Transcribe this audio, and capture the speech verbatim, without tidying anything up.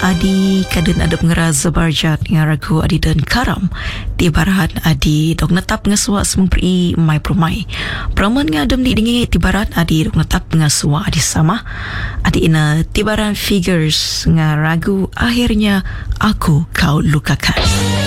adi kadun ada pengera zabarjat dengan ragu adi dan karam di barahan adi dok netap ngaswa semung pri mai promai praman ngadem di dingi tibaran adi dok netap ngaswa adi sama adi ina tibaran figures nga ragu akhirnya aku kau lukakan.